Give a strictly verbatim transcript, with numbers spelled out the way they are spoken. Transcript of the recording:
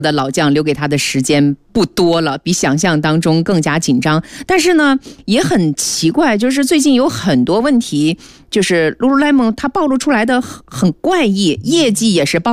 的老将留给他的时间不多了，比想象当中更加紧张。但是呢，也很奇怪，就是最近有很多问题，就是 Lululemon 它暴露出来的很怪异，业绩也是暴